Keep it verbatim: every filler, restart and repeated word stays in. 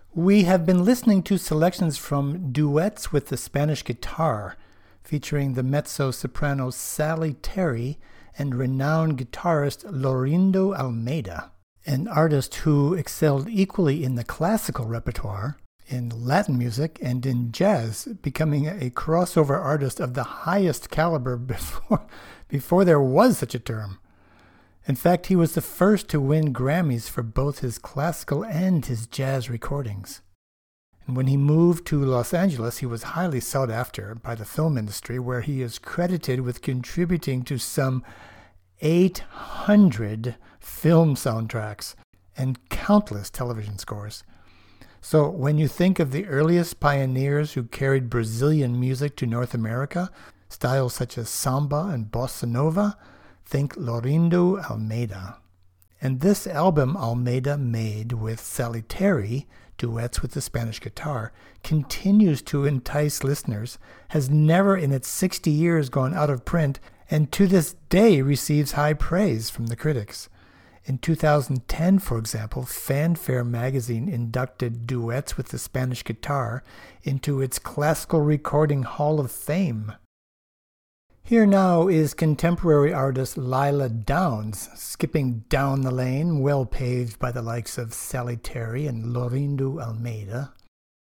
We have been listening to selections from Duets with the Spanish Guitar, featuring the mezzo-soprano Sally Terry and renowned guitarist Laurindo Almeida, an artist who excelled equally in the classical repertoire, in Latin music, and in jazz, becoming a crossover artist of the highest caliber before, before there was such a term. In fact, he was the first to win Grammys for both his classical and his jazz recordings. And when he moved to Los Angeles, he was highly sought after by the film industry, where he is credited with contributing to some eight hundred film soundtracks and countless television scores. So when you think of the earliest pioneers who carried Brazilian music to North America, styles such as samba and bossa nova, think Laurindo Almeida. And this album Almeida made with Sally Terry, Duets with the Spanish Guitar, continues to entice listeners, has never in its sixty years gone out of print, and to this day receives high praise from the critics. In two thousand ten, for example, Fanfare magazine inducted Duets with the Spanish Guitar into its Classical Recording Hall of Fame. Here now is contemporary artist Lila Downs, skipping down the lane, well paved by the likes of Sally Terry and Laurindo Almeida,